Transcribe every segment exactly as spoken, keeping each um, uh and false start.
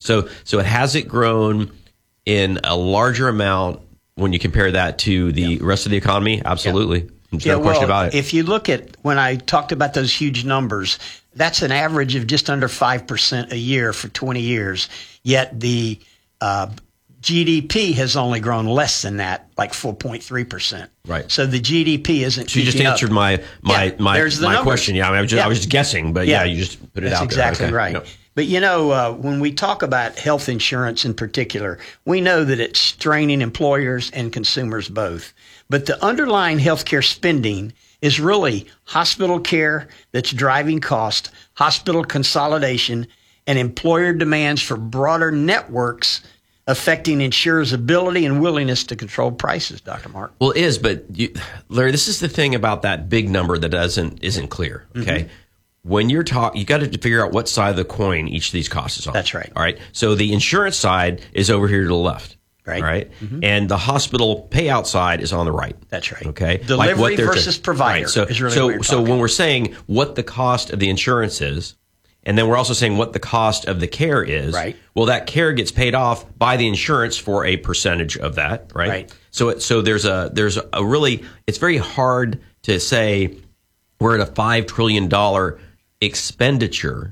So so it hasn't grown in a larger amount when you compare that to the yeah. rest of the economy. Absolutely. Yeah. There's yeah, no question well, about it. If you look at when I talked about those huge numbers, that's an average of just under five percent a year for twenty years. Yet the uh, G D P has only grown less than that, like four point three percent. Right. So the G D P isn't. So you just answered up. my my yeah, my, my question. Yeah, I, mean, I, was just, yeah. I was just guessing, but yeah, yeah you just put it that's out exactly there. Exactly right. Okay. But, you know, uh, when we talk about health insurance in particular, we know that it's straining employers and consumers both. But the underlying healthcare spending is really hospital care that's driving cost, hospital consolidation, and employer demands for broader networks affecting insurers' ability and willingness to control prices, Doctor Mark. Well, it is, but you, Larry, this is the thing about that big number that doesn't isn't clear, okay? Mm-hmm. When you're talking, you got to figure out what side of the coin each of these costs is on. That's right. All right. So the insurance side is over here to the left. Right. All right. Mm-hmm. And the hospital payout side is on the right. That's right. Okay. Delivery like what versus t- provider right. so, is really so, what you're so talking. when we're saying what the cost of the insurance is, and then we're also saying what the cost of the care is. Right. Well, that care gets paid off by the insurance for a percentage of that. Right. Right. So, it, so there's a there's a really it's very hard to say we're at a five trillion dollar expenditure,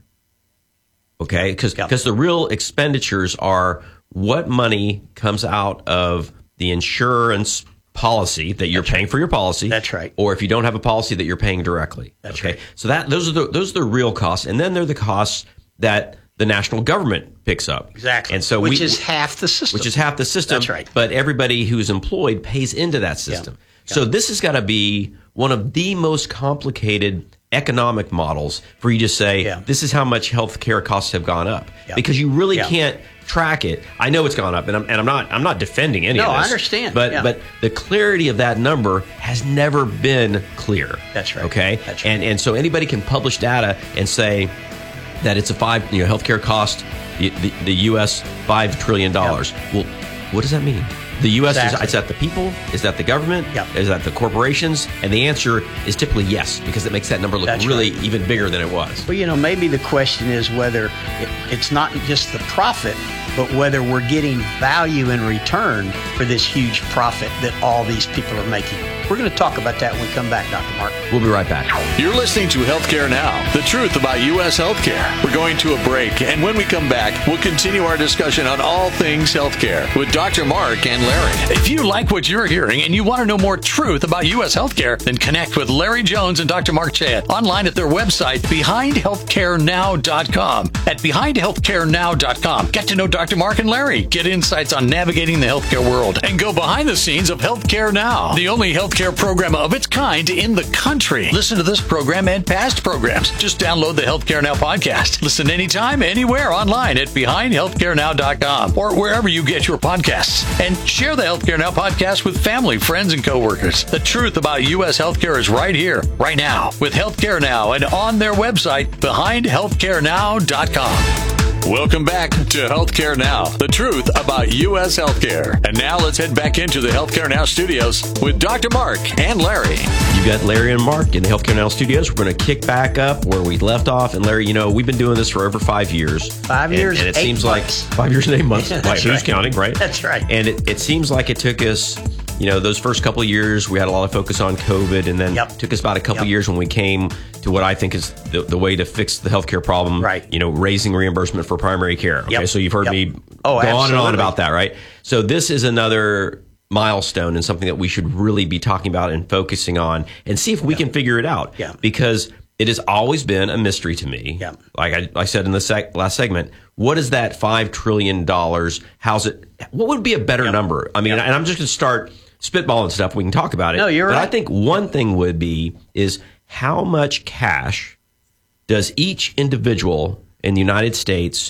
okay? Because yep. because the real expenditures are what money comes out of the insurance policy that you're That's paying right. for your policy. That's right. Or if you don't have a policy that you're paying directly. That's okay? right. So that those are the those are the real costs, and then they're the costs that the national government picks up. Exactly. And so which we, is half the system. Which is half the system. That's right. But everybody who's employed pays into that system. Yeah. So yeah. this has got to be one of the most complicated economic models for you to say, yeah. this is how much healthcare costs have gone up. Yeah. Because you really yeah. can't track it. I know it's gone up, and I'm, and I'm not I'm not defending any no, of this. I understand. But yeah. but the clarity of that number has never been clear. That's right. Okay? That's right. And and so anybody can publish data and say that it's a five, you know, healthcare cost the, the, the U S five trillion dollars. Yep. Well, what does that mean? The U S exactly. is, is that the people? Is that the government? Yep. Is that the corporations? And the answer is typically yes, because it makes that number look That's really right. even bigger than it was. Well, you know, maybe the question is whether it, it's not just the profit, but whether we're getting value in return for this huge profit that all these people are making. We're going to talk about that when we come back, Doctor Mark. We'll be right back. You're listening to Healthcare Now, the truth about U S healthcare. We're going to a break, and when we come back, we'll continue our discussion on all things healthcare with Doctor Mark and Larry. If you like what you're hearing and you want to know more truth about U S healthcare, then connect with Larry Jones and Doctor Mark Chad online at their website, behind healthcare now dot com. At behind healthcare now dot com, get to know Doctor Mark and Larry, get insights on navigating the healthcare world, and go behind the scenes of Healthcare Now, the only healthcare program of its kind in the country. Listen to this program and past programs. Just download the Healthcare Now podcast. Listen anytime, anywhere online at behind healthcare now dot com or wherever you get your podcasts. And share the Healthcare Now podcast with family, friends, and coworkers. The truth about U S healthcare is right here, right now, with Healthcare Now and on their website, behind healthcare now dot com. Welcome back to Healthcare Now, the truth about U S healthcare. And now let's head back into the Healthcare Now studios with Doctor Mark and Larry. You got Larry and Mark in the Healthcare Now studios. We're going to kick back up where we left off. And Larry, you know, we've been doing this for over five years. Five and, years, and it eight seems months. like five years and eight months. That's Right, who's right. counting, right? That's right. And it, it seems like it took us, you know, those first couple of years, we had a lot of focus on COVID, and then Yep. it took us about a couple Yep. of years when we came to what I think is the, the way to fix the healthcare problem. Right. You know, raising reimbursement for primary care. Okay, Yep. so you've heard Yep. me Oh, go on and on absolutely. about that, right? So this is another milestone and something that we should really be talking about and focusing on, and see if we can figure it out. Yeah. Because it has always been a mystery to me. Yeah. Like I, I said in the sec- last segment, what is that five trillion dollars? How's it? What would be a better Yeah. number? I mean, Yeah. and I'm just going to start spitballing stuff. We can talk about it. No, you're but right. I think one thing would be is how much cash does each individual in the United States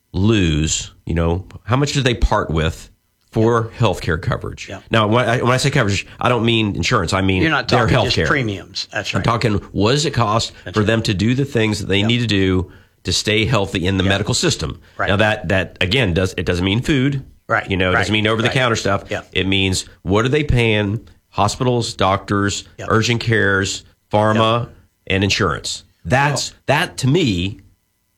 lose? You know, how much do they part with for healthcare coverage? Yeah. Now, when I, when I say coverage, I don't mean insurance. I mean You're not their talking health just care. premiums. That's right. I'm talking, what does it cost That's for right. them to do the things that they Yep. need to do to stay healthy in the Yep. medical system? Right. Now, that, that again, does it doesn't mean food. Right. You know, it Right. doesn't mean over-the-counter Right. stuff. Yep. It means, what are they paying hospitals, doctors, Yep. urgent cares, pharma, Yep. and insurance? That's That, to me,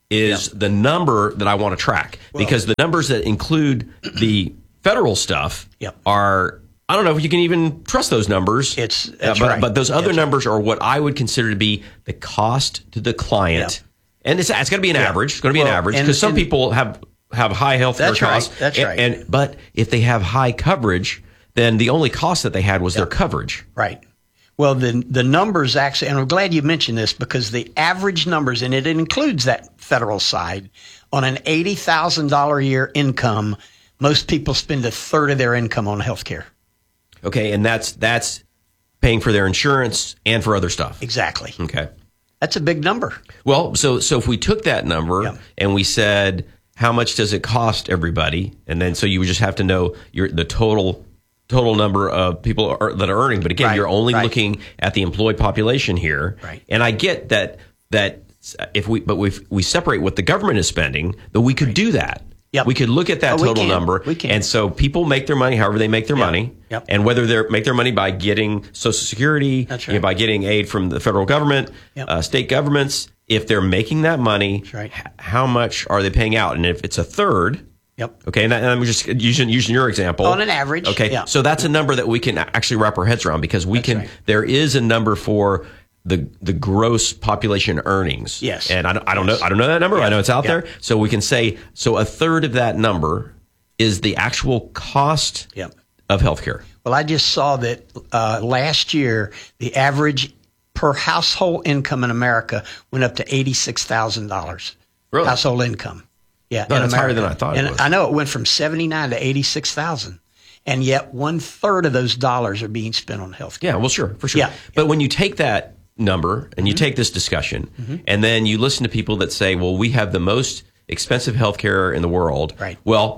is Yep. the number that I want to track, Well- because the numbers that include the federal stuff Yep. are, I don't know if you can even trust those numbers. It's- Uh, that's but, right. but those other That's right. numbers are what I would consider to be the cost to the client. Yep. And it's, it's going to be an Yeah. average. It's going to be Well, an average and- because some and- people have, have high health care That's right. costs. That's and, right. And, but if they have high coverage, then the only cost that they had was their coverage. Right. Well, the the numbers actually, and I'm glad you mentioned this, because the average numbers, and it includes that federal side, on an eighty thousand dollars a year income, most people spend a third of their income on health care. Okay. And that's, that's paying for their insurance and for other stuff. Exactly. Okay. That's a big number. Well, so so if we took that number Yeah. and we said, how much does it cost everybody? And then so you would just have to know your the total total number of people are, that are earning. But again, Right, you're only right. looking at the employed population here. Right. And I get that that if we but if we separate what the government is spending, that we could do that. Yep. We could look at that Oh, we total can. number. We can. And so people make their money however they make their Yep. money. Yep. And whether they make their money by getting Social Security, That's you know, right. by getting aid from the federal government, Yep. uh, state governments, if they're making that money, That's right. h- how much are they paying out? And if it's a third, Yep. okay, and, I- and I'm just using using your example. On an average, Okay, yeah. so that's a number that we can actually wrap our heads around, because we That's can, right. there is a number for the the gross population earnings. Yes. And I, don't- I don't Yes. know, I don't know that number. I Yeah. know it's out Yeah. there. So we can say, so a third of that number is the actual cost Yep. of healthcare. Well, I just saw that uh, last year, the average per household income in America went up to eighty-six thousand dollars. Really? Household income. Yeah. No, in that's higher America. than I thought it And was. I know it went from seventy-nine to eighty-six thousand. And yet one third of those dollars are being spent on health care. Yeah, well, sure, for sure. Yeah. But when you take that number and you take this discussion, and then you listen to people that say, well, we have the most expensive healthcare in the world. Right. Well,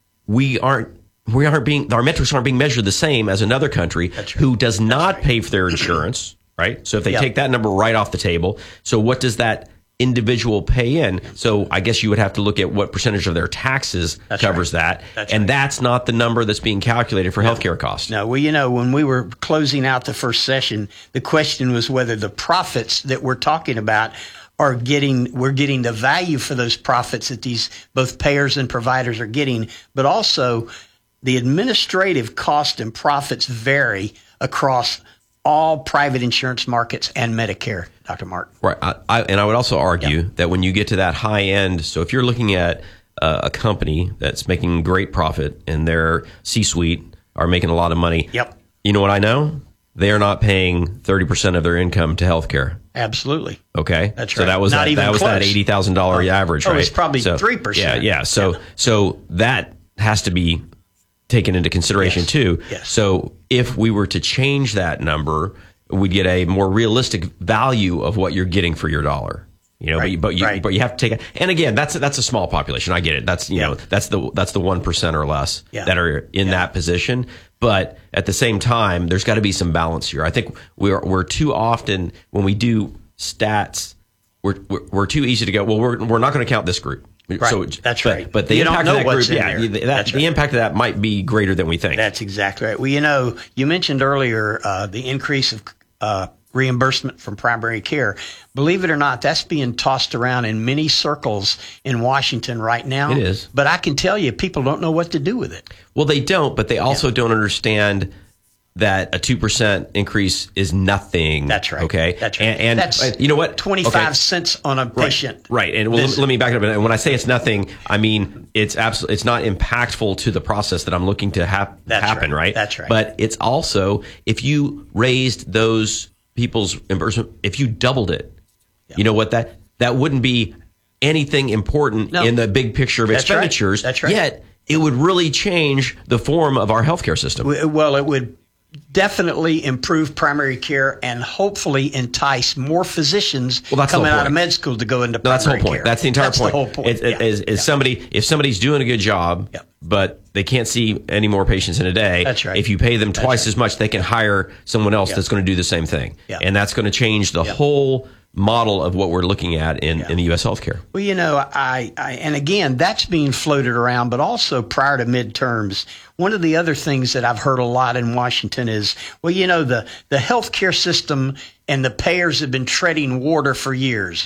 we aren't. We aren't being, our metrics aren't being measured the same as another country That's right. who does not pay for their insurance, right? So if they Yep. take that number right off the table, so what does that individual pay in? So I guess you would have to look at what percentage of their taxes That's covers right. that. That's and right. that's not the number that's being calculated for healthcare costs. No, well, you know, when we were closing out the first session, the question was whether the profits that we're talking about are getting, we're getting the value for those profits that these both payers and providers are getting, but also the administrative cost and profits vary across all private insurance markets and Medicare, Doctor Mark. Right. I, I, and I would also argue that when you get to that high end, so if you're looking at uh, a company that's making great profit and their C-suite are making a lot of money, Yep. you know what I know? They are not paying thirty percent of their income to healthcare. Absolutely. Okay, That's so right. that was Not that, even that was that close. eighty thousand dollar average, oh, right? it's probably So- three percent. Yeah, yeah. So Yeah. so that has to be taken into consideration Yes. too. Yes. So if we were to change that number, we'd get a more realistic value of what you're getting for your dollar. You know, Right, but you, but you, right. but you have to take it. And again, that's that's a small population. I get it. That's you Yeah. know that's the that's the one percent or less Yeah. that are in Yeah. that position. But at the same time, there's got to be some balance here. I think we're we're too often when we do stats, we're we're, we're too easy to go. Well, we're we're not going to count this group. Right. So That's but, right. But the You don't impact know of that what's group, in yeah, there. that, That's the right. impact of that might be greater than we think. That's exactly right. Well, you know, you mentioned earlier uh, the increase of uh, reimbursement from primary care. Believe it or not, that's being tossed around in many circles in Washington right now. It is. But I can tell you, people don't know what to do with it. Well, they don't, but they also don't understand that a two percent increase is nothing. That's right. Okay. That's right. And, and that's uh, you know what? twenty-five Okay. cents on a patient. Right. And well, visit. let me back it up. And when I say it's nothing, I mean it's absolutely it's not impactful to the process that I'm looking to hap- That's happen. right. Right. That's right. But it's also if you raised those people's reimbursement, if you doubled it, you know what that that wouldn't be anything important No. in the big picture of That's right. expenditures. That's right. Yet it would really change the form of our healthcare system. Well, it would definitely improve primary care and hopefully entice more physicians Well, that's the coming whole out of point. med school to go into No, that's the primary whole point. care. That's the entire That's point. the whole point. It, it- Yeah. is, is Yeah. somebody if somebody's doing a good job, Yeah. but they can't see any more patients in a day. That's right. If you pay them twice right. as much, they can hire someone else Yeah. that's going to do the same thing, Yeah. and that's going to change the Yeah. whole model of what we're looking at in, in the U S healthcare. Well, you know, I, I, and again, that's being floated around, but also prior to midterms, one of the other things that I've heard a lot in Washington is, well, you know, the, the healthcare system and the payers have been treading water for years.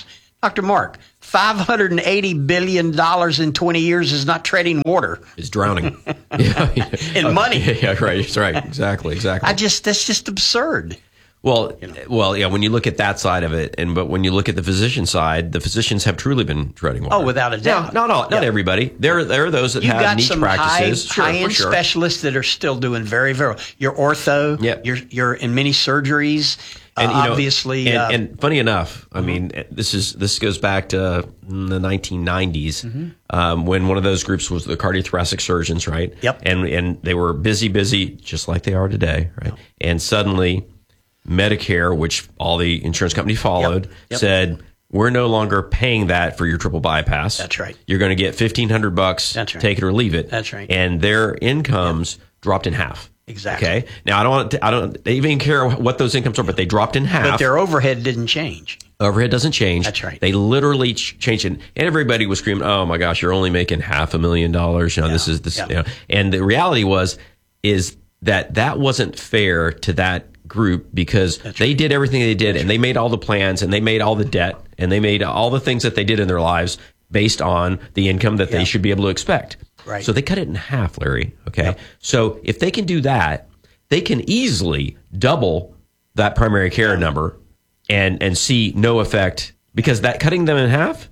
Doctor Mark, five hundred eighty billion dollars in twenty years is not treading water. It's drowning. yeah. In money. Yeah, yeah, right. That's right. Exactly. Exactly. I just, that's just absurd. Well, you know. well, yeah. When you look at that side of it, and but when you look at the physician side, the physicians have truly been treading water. Oh, without a doubt. Now, not all, not yeah. everybody. There, there are those that You've have got niche some practices. high, Sure, high-end sure. specialists that are still doing very, very well. Your ortho, Yep. your, your in many surgeries. And uh, you know, obviously, and, uh, and funny enough, I mean, this is this goes back to the nineteen nineties Mm-hmm. um, when one of those groups was the cardiothoracic surgeons, right? Yep. And and they were busy, busy, just like they are today, right? Yep. And suddenly, Medicare, which all the insurance companies followed, Yep. Yep. said, we're no longer paying that for your triple bypass. That's right. You're going to get fifteen hundred bucks. That's right. Take it or leave it. That's right. And their incomes yep. dropped in half. Exactly. Okay. Now I don't. Want to, I don't even care what those incomes are, but they dropped in half. But their overhead didn't change. Overhead doesn't change. That's right. They literally ch- changed it, and everybody was screaming, "Oh my gosh, you're only making half a million dollars." You know, yeah. this is this. Yeah. You know, and the reality was, is that that wasn't fair to that group because That's they right. did everything they did, That's and they made all the plans, and they made all the debt, and they made all the things that they did in their lives based on the income that Yeah. they should be able to expect. Right. So they cut it in half, Larry. Okay. Yep. So if they can do that, they can easily double that primary care number and and see no effect because that cutting them in half,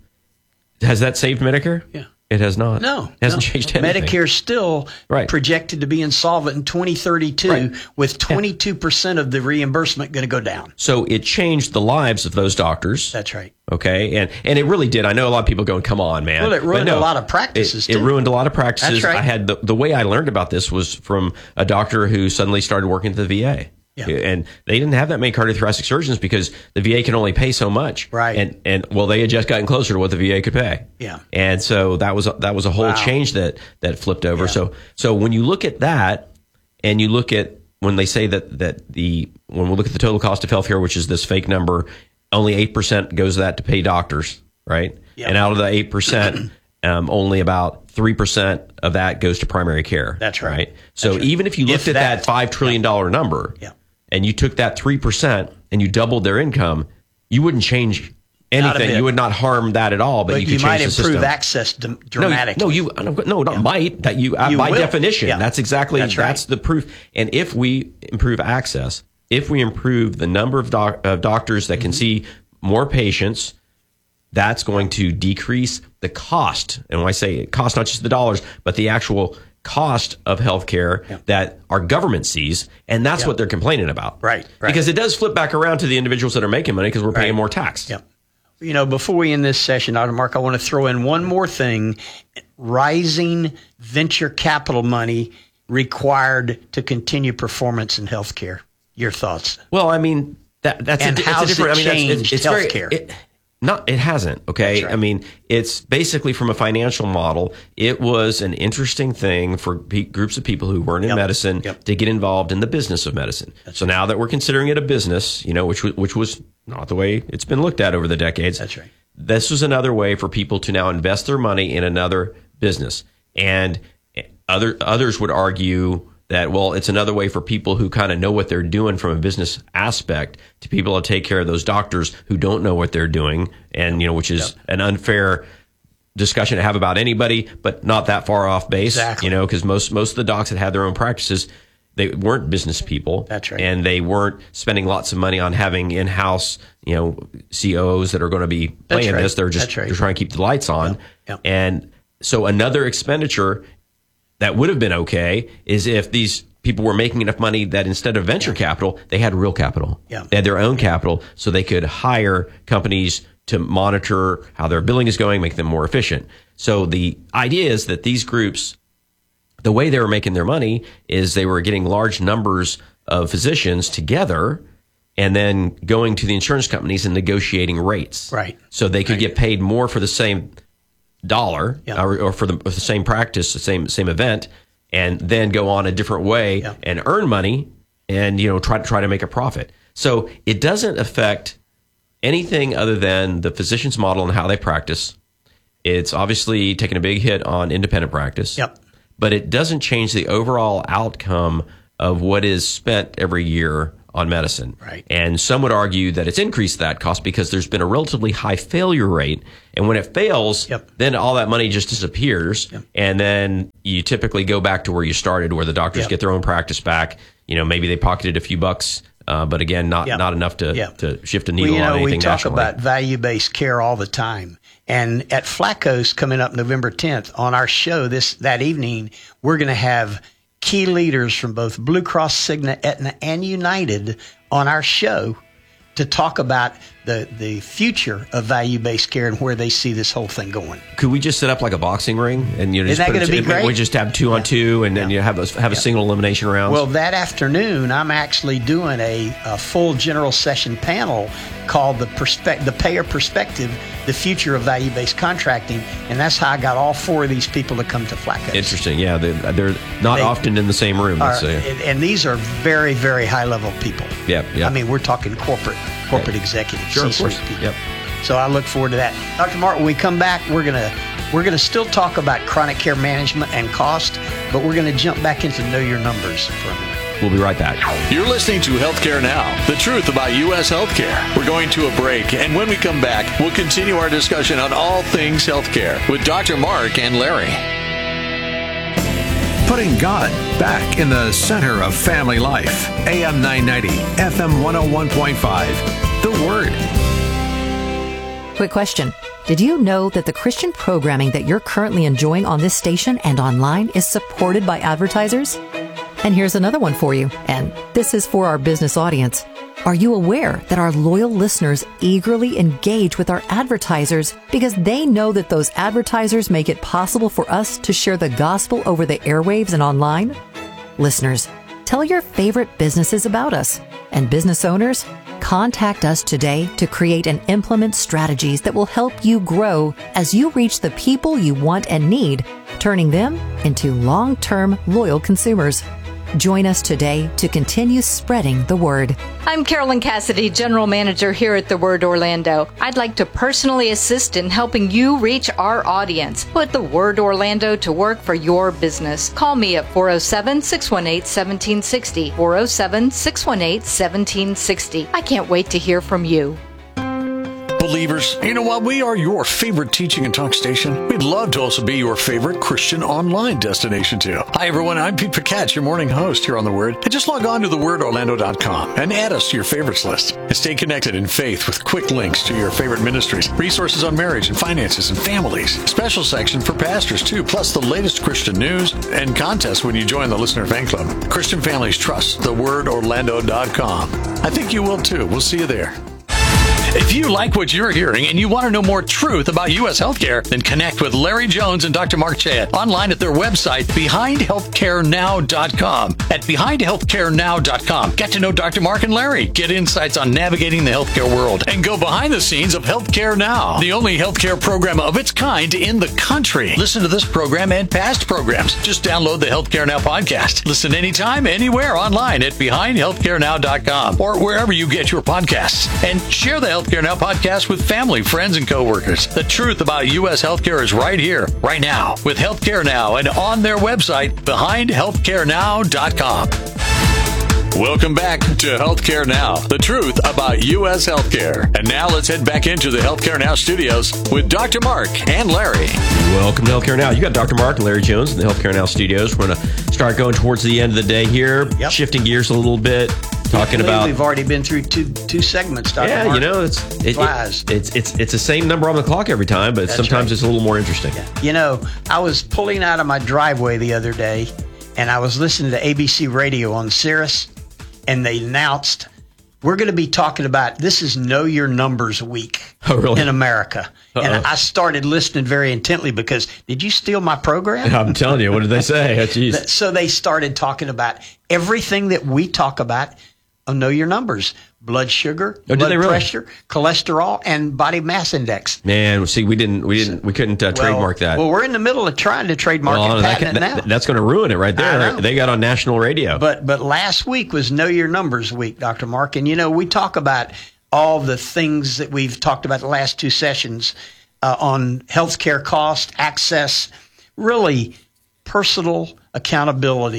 has that saved Medicare? Yeah. It has not. No. It hasn't no. changed anything. Medicare's still Right. projected to be insolvent in twenty thirty-two Right. with twenty-two percent of the reimbursement going to go down. So it changed the lives of those doctors. That's right. Okay. And and it really did. I know a lot of people going, come on, man. Well, it ruined But no, a lot of practices, It, it too. ruined a lot of practices. That's right. I had the, the way I learned about this was from a doctor who suddenly started working at the V A. Yeah. And they didn't have that many cardiothoracic surgeons because the V A can only pay so much. Right. And and well, they had just gotten closer to what the V A could pay. Yeah. And so that was a, that was a whole Wow. change that that flipped over. Yeah. So so when you look at that, and you look at when they say that that the when we look at the total cost of healthcare, which is this fake number, only eight percent goes to that to pay doctors, right? Yep. And out of the eight percent, um, only about three percent of that goes to primary care. That's right. Right. So That's right. even if you looked If at that, that. five trillion dollar number, Yeah. and you took that three percent and you doubled their income, you wouldn't change Not a anything. bit. You would not harm that at all. But, But you you, could might change the improve system. access d- No, you- dramatically. No, you no, not might. That you, uh, You by will. definition, Yeah. that's exactly That's that's, right. the proof. And if we improve access, if we improve the number of, doc, of doctors that can Mm-hmm. see more patients, that's going to decrease the cost. And when I say cost, not just the dollars, but the actual cost of healthcare Yeah. that our government sees, and that's Yeah. what they're complaining about. Right, right. Because it does flip back around to the individuals that are making money because we're paying Right. more tax. Yep. You know, before we end this session, Doctor Mark, I want to throw in one more thing. Rising venture capital money required to continue performance in healthcare. Your thoughts? Well, I mean, that that's And a, it's a how's different. it I mean, that's, it's, changed it's very. healthcare? It, not, it hasn't. Okay, That's right. I mean, it's basically from a financial model. It was an interesting thing for pe- groups of people who weren't in Yep. medicine Yep. to get involved in the business of medicine. so now that we're considering it a business, you know, which was, which was not the way it's been looked at over the decades. That's right. This was another way for people to now invest their money in another business, and other others would argue that, well, it's another way for people who kind of know what they're doing from a business aspect to people to take care of those doctors who don't know what they're doing, and you know, which is Yep. an unfair discussion to have about anybody, but not that far off base. Exactly. You know, because most most of the docs that had their own practices, they weren't business people. That's right. And they weren't spending lots of money on having in-house, you know, C O Os that are going to be That's playing right. this. They're just That's right. they're trying to keep the lights on. Yep. Yep. And so another expenditure that would have been okay is if these people were making enough money that instead of venture capital, they had real capital. Yeah. They had their own capital, so they could hire companies to monitor how their billing is going, make them more efficient. So the idea is that these groups, the way they were making their money is they were getting large numbers of physicians together and then going to the insurance companies and negotiating rates. Right. So they could Right. get paid more for the same dollar Yeah. or, or for the, for the same practice, the same same event, and then go on a different way Yeah. and earn money and, you know, try to try to make a profit. So it doesn't affect anything other than the physician's model and how they practice. It's obviously taking a big hit on independent practice. Yep. But it doesn't change the overall outcome of what is spent every year on medicine. Right. And some would argue that it's increased that cost because there's been a relatively high failure rate. And when it fails, Yep. then all that money just disappears. Yep. And then you typically go back to where you started, where the doctors Yep. get their own practice back. You know, maybe they pocketed a few bucks, uh, but again, not Yep. not enough to, Yep. to shift a needle well, you know, on anything we talk nationally. about value-based care all the time. And at Flacco's coming up November tenth on our show this that evening, we're going to have key leaders from both Blue Cross, Cigna, Aetna, and United on our show to talk about the the future of value-based care and where they see this whole thing going. Could we just set up like a boxing ring and you know, Isn't just that put gonna it- be and great? we just have two on two and then Yeah. you have a, have a Yeah. single elimination round? Well, that afternoon, I'm actually doing a, a full general session panel called the Perspe- the Payer Perspective, the Future of Value-Based Contracting, and that's how I got all four of these people to come to Flacco's. Interesting. Yeah, they're, they're not They often in the same room. Are- Let's say. and, and these are very, very high-level people. Yep, yep. I mean, we're talking corporate corporate executives, Sure, of C-suite course. people. Yep. So I look forward to that. Doctor Mark, when we come back, we're gonna we're gonna still talk about chronic care management and cost, but we're gonna jump back into know your numbers for a minute. We'll be right back. You're listening to Healthcare Now, the truth about U S healthcare. We're going to a break, and when we come back, we'll continue our discussion on all things healthcare with Doctor Mark and Larry. Putting God back in the center of family life. A M nine ninety, F M one oh one point five. The Word. Quick question. Did you know that the Christian programming that you're currently enjoying on this station and online is supported by advertisers? And here's another one for you, and this is for our business audience. Are you aware that our loyal listeners eagerly engage with our advertisers because they know that those advertisers make it possible for us to share the gospel over the airwaves and online? Listeners, tell your favorite businesses about us. And business owners, contact us today to create and implement strategies that will help you grow as you reach the people you want and need, turning them into long-term loyal consumers. Join us today to continue spreading the word. I'm Carolyn Cassidy, General Manager here at The Word Orlando. I'd like to personally assist in helping you reach our audience. Put The Word Orlando to work for your business. Call me at four oh seven, six one eight, one seven six oh, four oh seven, six one eight, one seven six oh. I can't wait to hear from you. Believers, you know what? We are your favorite teaching and talk station. We'd love to also be your favorite Christian online destination too. Hi everyone, I'm Pete Paquette, your morning host here on The Word. And just log on to the word orlando dot com and add us to your favorites list. And stay connected in faith with quick links to your favorite ministries, resources on marriage and finances and families, special section for pastors too, plus the latest Christian news and contests when you join the Listener Fan Club. Christian families trust the word orlando dot com. I think you will too. We'll see you there. If you like what you're hearing and you want to know more truth about U S healthcare, then connect with Larry Jones and Doctor Mark Chayet online at their website, behind healthcare now dot com. At behind healthcare now dot com, get to know Doctor Mark and Larry, get insights on navigating the healthcare world, and go behind the scenes of Healthcare Now, the only healthcare program of its kind in the country. Listen to this program and past programs. Just download the Healthcare Now podcast. Listen anytime, anywhere online at behind healthcare now dot com or wherever you get your podcasts. And share the Healthcare Now podcast with family, friends, and coworkers. The truth about U S healthcare is right here, right now, with Healthcare Now and on their website, behind healthcare now dot com. Welcome back to Healthcare Now, the truth about U S healthcare. And now let's head back into the Healthcare Now studios with Doctor Mark and Larry. Welcome to Healthcare Now. You got Doctor Mark and Larry Jones in the Healthcare Now studios. We're going to start going towards the end of the day here, Yep. shifting gears a little bit, talking I believe about. we've already been through two two segments, Doctor Yeah, Mark. you know, it's it, Flies. it, it's it's it's the same number on the clock every time, but That's sometimes right. it's a little more interesting. You know, I was pulling out of my driveway the other day, and I was listening to A B C Radio on Sirius, and they announced we're going to be talking about this is Know Your Numbers Week Oh, really? in America. Uh-oh. And I started listening very intently because did you steal my program? I'm telling you, what did they say? Oh, jeez. So they started talking about everything that we talk about on Know Your Numbers. Blood sugar, Oh, did blood they really? pressure, cholesterol, and body mass index. Man, see, we didn't, we didn't, we couldn't uh, trademark that. Well, we're in the middle of trying to trademark Well, and that patent can- it now. that- that's going to ruin it right I there. know. They got on national radio. But but last week was Know Your Numbers Week, Doctor Mark. And, you know, we talk about all the things that we've talked about the last two sessions uh, on healthcare cost, access, really personal accountability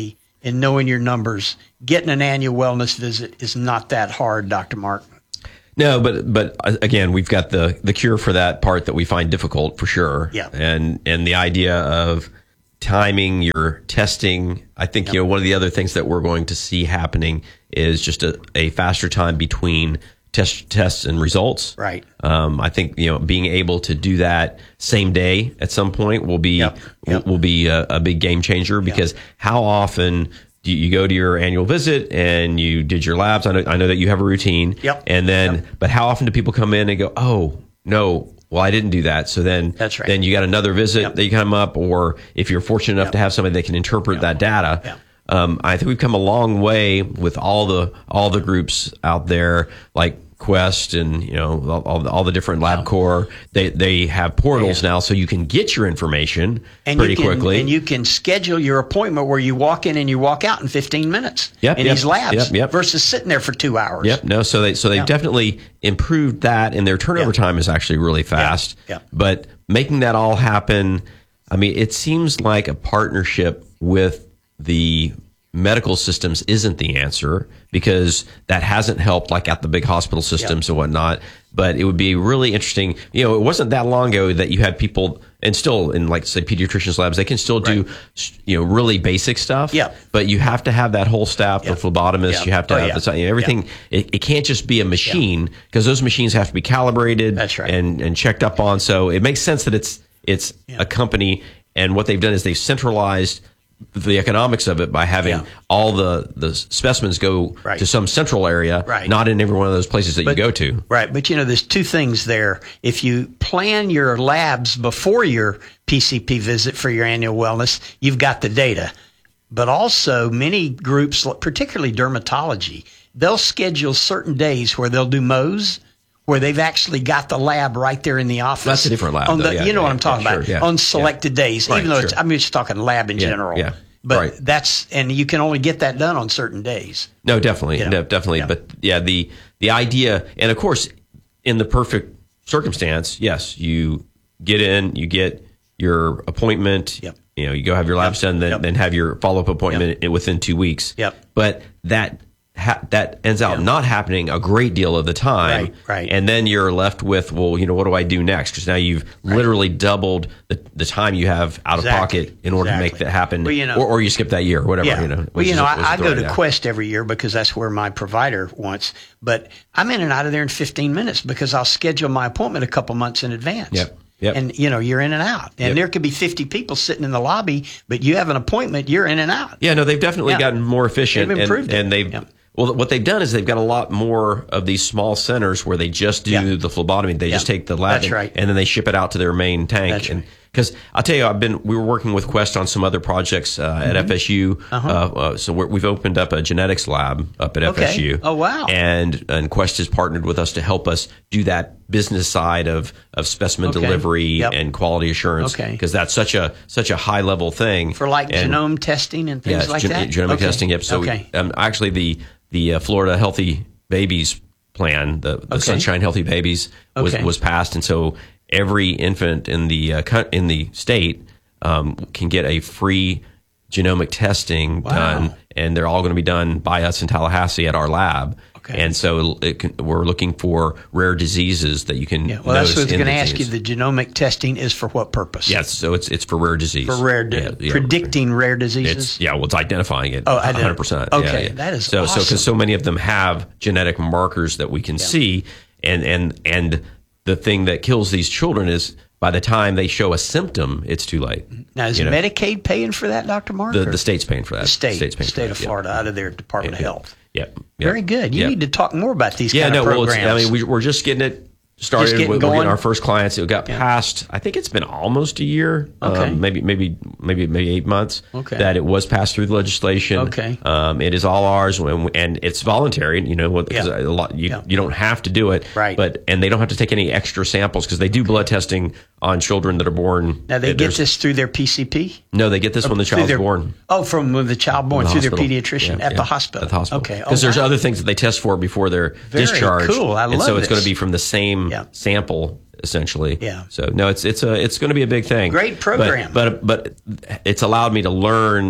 and knowing your numbers, getting an annual wellness visit is not that hard, Doctor Mark. No, but but uh, again, we've got the the cure for that part that we find difficult for sure. Yeah. And and the idea of timing your testing, I think yep. you know one of the other things that we're going to see happening is just a, a faster time between test tests and results. Right. Um, I think you know being able to do that same day at some point will be yep. Yep. will, will be a, a big game changer because yep. how often You, you go to your annual visit and you did your labs. I know, I know that you have a routine. Yep. And then, yep. but how often do people come in and go, oh, no, well, I didn't do that. So then, That's right. then you got another visit yep. that you come up, or if you're fortunate enough yep. to have somebody that can interpret yep. that data. Yep. Um, I think we've come a long way with all the, all the groups out there, like Quest and, you know, all, all, all the different LabCorp. They, they have portals yeah. now so you can get your information and pretty you can, quickly. And you can schedule your appointment where you walk in and you walk out in fifteen minutes Yep, in yep, these labs yep, yep. versus sitting there for two hours. Yep. No. So they so they Yeah. definitely improved that, and their turnover Yeah. time is actually really fast. Yeah. Yeah. But making that all happen, I mean, it seems like a partnership with the medical systems isn't the answer because that hasn't helped, like at the big hospital systems Yeah. and whatnot. But it would be really interesting. You know, it wasn't that long ago that you had people, and still in like say pediatricians' labs, they can still do Right. you know really basic stuff. Yeah. But you have to have that whole staff, Yeah. the phlebotomist. Yeah. You have to Oh, have yeah. the, you know, everything. It, it can't just be a machine because those machines have to be calibrated That's right. and, and checked up on. So it makes sense that it's it's Yeah. a company, and what they've done is they've centralized the economics of it by having Yeah. all the, the specimens go Right. to some central area, Right. not in every one of those places that But- you go to. Right. But, you know, there's two things there. If you plan your labs before your P C P visit for your annual wellness, you've got the data. But also many groups, particularly dermatology, they'll schedule certain days where they'll do M O S, where they've actually got the lab right there in the office. That's a different lab, On though. the, Yeah, you know yeah, what I'm yeah, talking sure, about. yeah, On yeah. selected days, Right, even though it's, sure. I'm just talking lab in Yeah, general. yeah, But right. that's, and you can only get that done on certain days. No, definitely, You know? no, definitely. Yeah. But yeah, the the idea, and of course, in the perfect circumstance, yes, you get in, you get your appointment. Yep. You know, you go have your labs Yep. done, then Yep. then have your follow up appointment within two weeks. Yep. But that ha- that ends out Yep. not happening a great deal of the time. Right, right. And then you're left with, well, you know, what do I do next? Because now you've literally doubled the, the time you have out of Exactly. pocket in order to make Exactly. that happen, Well, you know- or, or you skip that year, or whatever. Yeah. You know, well, which you is know, a- which is I, I the go right to now. Quest every year because that's where my provider wants. But I'm in and out of there in fifteen minutes because I'll schedule my appointment a couple months in advance. Yep. Yep. And, you know, you're in and out. And Yep. there could be fifty people sitting in the lobby, but you have an appointment, you're in and out. Yeah, no, they've definitely Yeah. gotten more efficient. They've improved and, it. and they've Yeah. well, what they've done is they've got a lot more of these small centers where they just do Yeah. the phlebotomy. They Yeah. just take the lab That's and, right. and then they ship it out to their main tank. That's and right. because I'll tell you, I've been we were working with Quest on some other projects uh, at F S U. Uh-huh. Uh, uh, so we're, we've opened up a genetics lab up at Okay. F S U. Oh, wow. And and Quest has partnered with us to help us do that business side of of specimen Okay. delivery Yep. and quality assurance. Okay. Because that's such a such a high level thing For like And- genome testing and things Yes, like gen- that? genomic Okay. testing. Yep. So okay. um, actually, the the uh, Florida Healthy Babies Plan, the, the Okay. Sunshine Healthy Babies, was Okay. was passed, and so every infant in the uh, co- in the state um, can get a free genomic testing Wow. done, and they're all going to be done by us in Tallahassee at our lab. Okay. And so it can, we're looking for rare diseases that you can. Yeah, well, that's notice what I was in going to the ask you. genes. The genomic testing is for what purpose? Yes, so it's it's for rare disease. For rare, di- Yeah, yeah. predicting rare diseases? It's yeah, well, it's identifying it. Oh, one hundred percent. ident- okay, yeah, yeah. that is so so awesome. because so many of them have genetic markers that we can see, and and and the thing that kills these children is by the time they show a symptom, it's too late. Now, is You know, Medicaid paying for that, Doctor Mark? the or- the state's paying for that. The state, state's paying state for of that, yeah. Florida, out of their Department Yeah, of yeah. Health. Yep. yep. Very good. You Yep. need to talk more about these Yeah, kind no, of well, it's, programs. I mean, we, we're just getting it started. Just getting we're, we're going? getting our first clients. It got Yeah. passed. I think it's been almost a year. Okay. Um, maybe, maybe, maybe, maybe eight months. Okay. That it was passed through the legislation. Okay. Um, it is all ours, and, and it's voluntary. You know, what? Yeah. A lot. You, Yeah. you don't have to do it. Right. But and they don't have to take any extra samples because they do blood testing on children that are born. now, they get There's- this through their P C P? No, they get this when the Through child's their- born. Oh, from when the child born, In the through their hospital. pediatrician Yeah, at yeah. the hospital? At the hospital. Okay. Because Oh, there's wow. other things that they test for before they're Very discharged. cool. I and love so it's going this. to be from the same Yeah. sample essentially. Yeah. So no, it's it's a it's going to be a big thing. Great program. But but, but it's allowed me to learn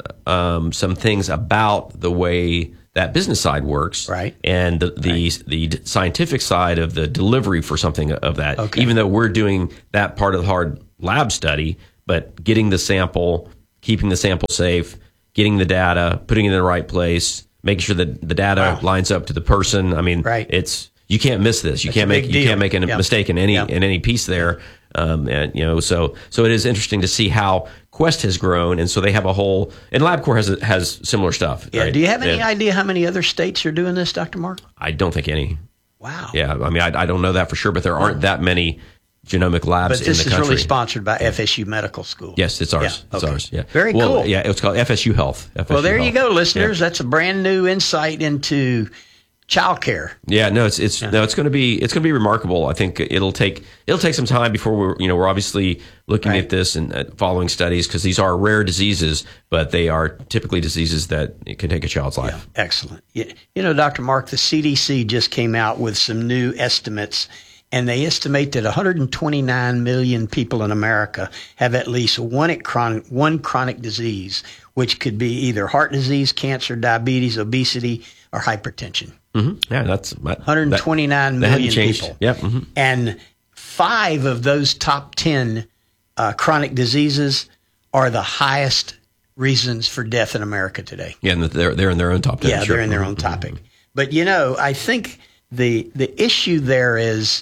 um, some things about the way that business side works, right? And the the, right. the scientific side of the delivery for something of that. Okay. Even though we're doing that part of the hard lab study, but getting the sample, keeping the sample safe, getting the data, putting it in the right place, making sure that the data wow. lines up to the person. I mean, right. it's you can't miss this. You That's can't make deal. you can't make a yep. mistake in any yep. in any piece there. Um, and you know, so so it is interesting to see how Quest has grown, and so they have a whole. And LabCorp has has similar stuff. Yeah. Right? Do you have any yeah. idea how many other states are doing this, Doctor Mark? I don't think any. Wow. Yeah, I mean, I, I don't know that for sure, but there aren't that many genomic labs but in the country. This is really sponsored by F S U Medical School. Yes, it's ours. Yeah. It's okay. ours. Yeah. Very well, cool. Yeah, it's called F S U Health. F S U well, there Health. you go, listeners. Yeah. That's a brand new insight into childcare. Yeah, no, it's it's yeah. no, it's going to be it's going to be remarkable. I think it'll take it'll take some time before we're you know we're obviously looking right. at this and uh, following studies because these are rare diseases, but they are typically diseases that it can take a child's life. Yeah. Excellent. You, you know, Doctor Mark, the C D C just came out with some new estimates, and they estimate that one hundred twenty-nine million people in America have at least one chronic one chronic disease, which could be either heart disease, cancer, diabetes, obesity, or hypertension. Mm-hmm. Yeah, that's one hundred twenty-nine that, million that changed. people. Yep. Mm-hmm. And five of those top ten uh, chronic diseases are the highest reasons for death in America today. Yeah, and they're they're in their own top ten. Yeah, sure. they're in their own topic. Mm-hmm. But you know, I think the the issue there is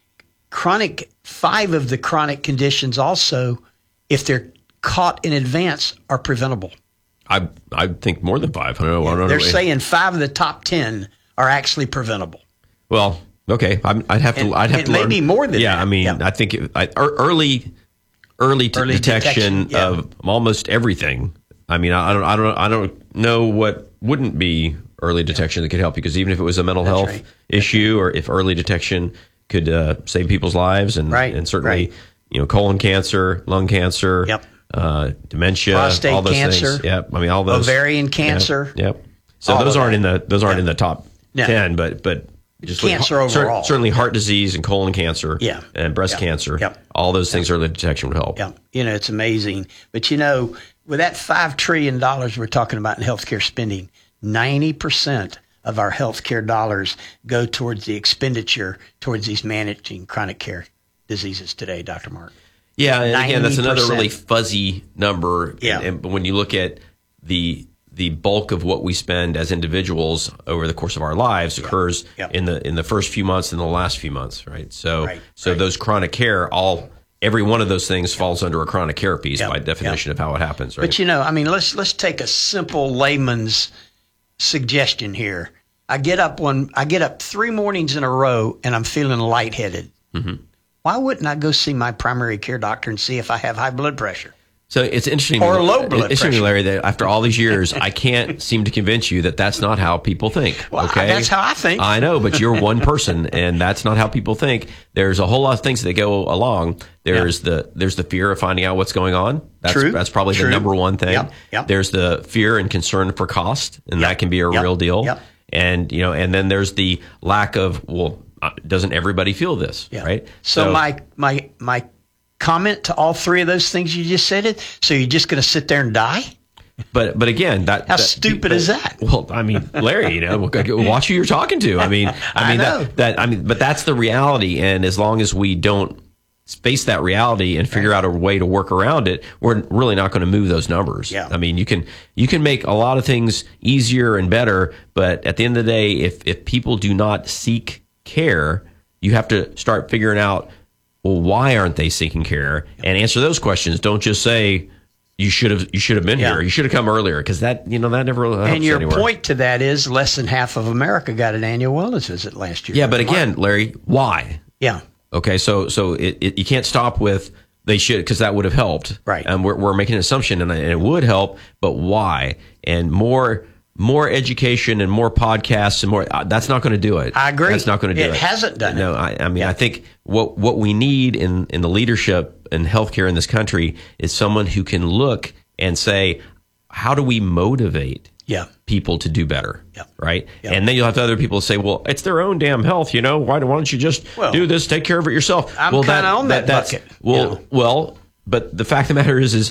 chronic. Five of the chronic conditions also, if they're caught in advance, are preventable. I I think more than five. I don't know. Yeah, I don't they're know. saying five of the top ten are actually preventable. Well, okay, I'm, I'd have to. And, I'd have and to learn. maybe more than yeah, that. I mean, yeah. I think it, I, early, early, t- Early detection, detection, yeah. of almost everything. I mean, I don't, I don't, I don't know what wouldn't be early detection that could help you because even if it was a mental That's health right. issue, or if early detection could uh, save people's lives, and Right, and certainly, right. you know, colon cancer, lung cancer, Yep. uh, dementia, Prostate all those cancer, things. Yep. I mean, all those ovarian cancer. Yep. yep. So all those of aren't that. in the those aren't Yeah. in the top No. ten, but but just like Cancer heart- cer- overall. certainly heart disease and colon cancer, Yeah. and breast Yep. cancer, Yep. all those things early detection would help. Yeah, you know, it's amazing. But, you know, with that five trillion dollars we're talking about in healthcare spending, ninety percent of our healthcare dollars go towards the expenditure towards these managing chronic care diseases today, Doctor Mark. Yeah, and again, that's another ninety percent. really fuzzy number. Yeah. And, and when you look at the the bulk of what we spend as individuals over the course of our lives occurs Yeah. in the in the first few months and the last few months, right? So Right. so Right. those chronic care, all every one of those things falls under a chronic care piece Yeah. by definition of how it happens, right? But, you know, I mean, let's let's take a simple layman's suggestion here. I get up one, I get up three mornings in a row and I'm feeling lightheaded. Mm-hmm. Why wouldn't I go see my primary care doctor and see if I have high blood pressure? So it's interesting, Or low blood interesting, pressure. Larry, that after all these years, I can't seem to convince you that that's not how people think. Well, okay, that's how I think. I know, but you're one person, and that's not how people think. There's a whole lot of things that go along. There's Yeah. the there's the fear of finding out what's going on. That's, True. That's probably True. the number one thing. Yep. Yep. There's the fear and concern for cost, and Yep. that can be a Yep. real deal. Yep. And you know, and then there's the lack of well, uh, doesn't everybody feel this, Yeah. right? So, my my my comment to all three of those things you just said it. So you're just going to sit there and die? But but again, that How that- stupid but- is that? Well, I mean, Larry, you know, watch who you're talking to. I mean, I I mean know. that, that I mean, but that's the reality. And as long as we don't face that reality and figure out a way to work around it, we're really not going to move those numbers. Yeah. I mean, you can you can make a lot of things easier and better, but at the end of the day, if if people do not seek care, you have to start figuring out, well, why aren't they seeking care, and answer those questions. Don't just say you should have you should have been Yeah. here. You should have come earlier, because that you know that never helps And your anywhere. point to that is less than half of America got an annual wellness visit last year. Yeah, but again, Larry, why? Yeah. Okay, so so it, it, you can't stop with they should, because that would have helped, Right. And we're we're making an assumption, and, and it would help, but why? And more more education and more podcasts and more. Uh, that's not going to do it. I agree. That's not going to do It it. hasn't done no, it. I, I mean, Yeah. I think what what we need in in the leadership in healthcare in this country is someone who can look and say, how do we motivate Yeah. people to do better, Yep. right? Yep. And then you'll have other people say, well, it's their own damn health, you know? Why, why don't you just Well, do this, take care of it yourself? I'm well, kinda on that that's, bucket, Well, you know. well, but the fact of the matter is, is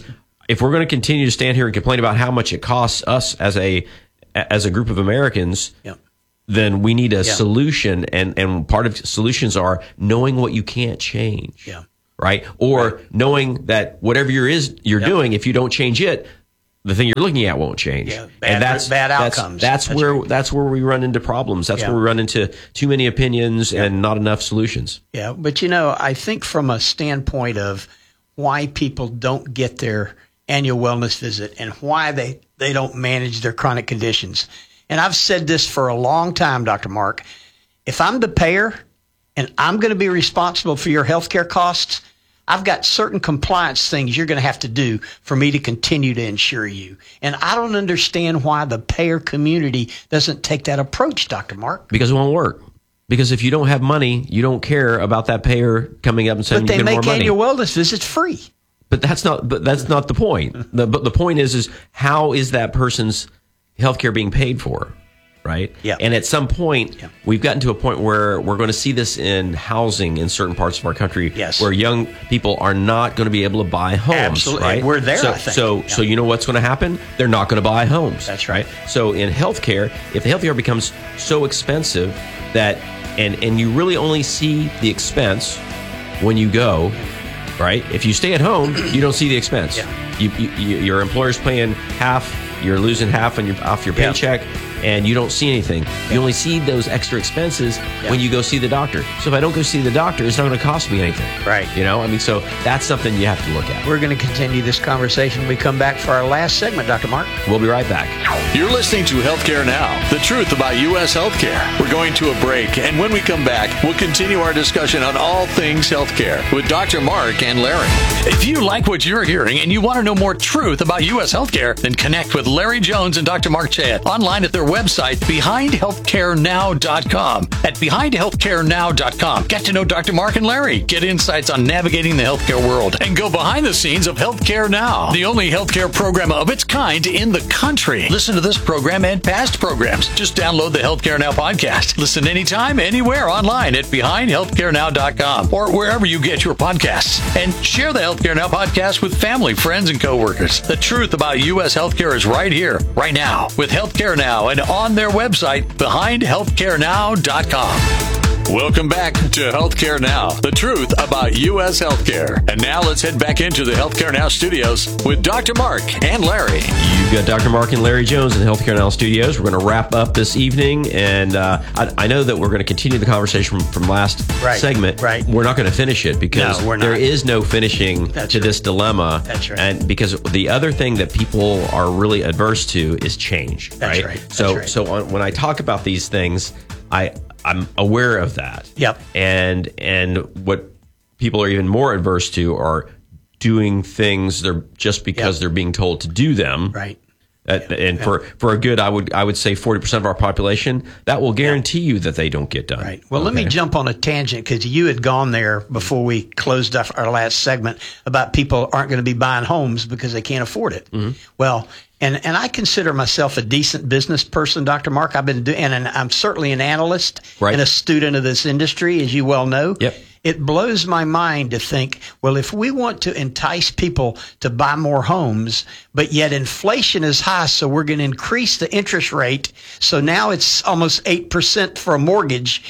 if we're going to continue to stand here and complain about how much it costs us as a as a group of Americans, yep. then we need a yeah. solution. And, and part of solutions are knowing what you can't change. Yeah. Right. Or right. knowing that whatever you're is you're yep. doing, if you don't change it, the thing you're looking at won't change. Yeah, bad, and that's bad that's, outcomes. That's, that's where right. that's where we run into problems. That's yeah. where we run into too many opinions yeah. and not enough solutions. Yeah, but you know, I think from a standpoint of why people don't get their annual wellness visit and why they, they don't manage their chronic conditions. And I've said this for a long time, Doctor Mark. If I'm the payer and I'm going to be responsible for your health care costs, I've got certain compliance things you're going to have to do for me to continue to insure you. And I don't understand why the payer community doesn't take that approach, Doctor Mark. Because it won't work. Because if you don't have money, you don't care about that payer coming up and saying but you get more money. But they make annual wellness visits free. But that's not. But that's not the point. The but the point is is how is that person's healthcare being paid for, right? Yeah. And at some point, yeah. we've gotten to a point where we're going to see this in housing in certain parts of our country, yes. where young people are not going to be able to buy homes. Absolutely. Right? We're there. So I think. so yeah. so you know what's going to happen? They're not going to buy homes. That's right. So in healthcare, if the healthcare becomes so expensive that and and you really only see the expense when you go. Right? If you stay at home, you don't see the expense. Yeah. You, you, your employer's paying half, you're losing half on your, off your paycheck, yeah. and you don't see anything. You only see those extra expenses yeah. when you go see the doctor. So if I don't go see the doctor, it's not going to cost me anything. Right. You know, I mean, so that's something you have to look at. We're going to continue this conversation when we come back for our last segment, Doctor Mark. We'll be right back. You're listening to Healthcare Now, the truth about U S healthcare. We're going to a break, and when we come back, we'll continue our discussion on all things healthcare with Doctor Mark and Larry. If you like what you're hearing and you want to know more truth about U S healthcare, then connect with Larry Jones and Doctor Mark Chayet online at their website, behind healthcare now dot com. At behind healthcare now dot com, get to know Doctor Mark and Larry, get insights on navigating the healthcare world, and go behind the scenes of Healthcare Now, the only healthcare program of its kind in the country. Listen to this program and past programs. Just download the Healthcare Now podcast. Listen anytime, anywhere online at behind healthcare now dot com or wherever you get your podcasts. And share the Healthcare Now podcast with family, friends, and coworkers. The truth about U S healthcare is right here, right now, with Healthcare Now and on their website, behind healthcare now dot com. Welcome back to Healthcare Now, the truth about U S healthcare. And now let's head back into the Healthcare Now studios with Doctor Mark and Larry. You've got Doctor Mark and Larry Jones in the Healthcare Now studios. We're going to wrap up this evening, and uh, I, I know that we're going to continue the conversation from, from last right, segment. Right. We're not going to finish it because no, we're not. there is no finishing That's to right. this dilemma. That's right. And because the other thing that people are really adverse to is change. That's right. right. That's so right. so on, when I talk about these things, I I'm aware of that. Yep. And and what people are even more adverse to are doing things they're just because yep. they're being told to do them. Right. Uh, yeah. And yeah. for, for a good, I would I would say forty percent of our population, that will guarantee yeah. you that they don't get done. Right. Well, okay? let me jump on a tangent because you had gone there before we closed off our last segment about people aren't going to be buying homes because they can't afford it. Mm-hmm. Well, and and I consider myself a decent business person, Doctor Mark. I've been doing, and I'm certainly an analyst right. and a student of this industry, as you well know. Yep. It blows my mind to think, well, if we want to entice people to buy more homes, but yet inflation is high, so we're going to increase the interest rate. So now it's almost eight percent for a mortgage.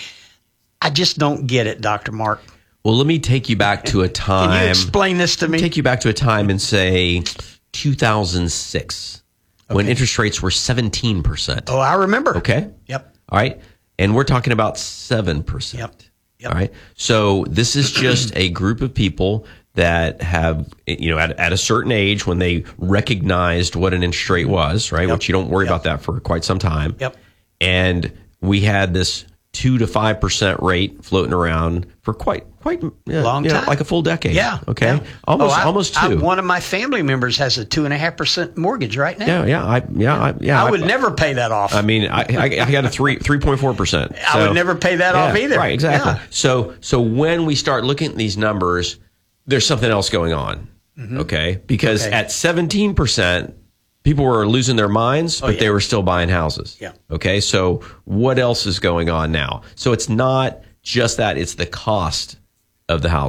I just don't get it, Doctor Mark. Well, let me take you back to a time. Can you explain this to me? Take you back to a time in, say, two thousand six, okay. when interest rates were seventeen percent. Oh, I remember. Okay. Yep. All right. And we're talking about seven percent. Yep. Yep. All right. So this is just a group of people that have, you know, at, at a certain age when they recognized what an interest rate was, right? Yep. Which you don't worry Yep. about that for quite some time. Yep. And we had this two to five percent rate floating around for quite, quite yeah, long you know, time, like a full decade. Yeah. Okay. Yeah. Almost, oh, I, almost I, two. one of my family members has a two and a half percent mortgage right now. Yeah. Yeah. I, yeah. I, yeah. I would I, never pay that off. I mean, I, I, I got a three, three point four percent. I would never pay that yeah, off either. Right. Exactly. Yeah. So, so when we start looking at these numbers, there's something else going on. Mm-hmm. Okay. Because okay. at seventeen percent, people were losing their minds, but oh, yeah. they were still buying houses. Yeah. Okay. So what else is going on now? So it's not just that, it's the cost of the housing.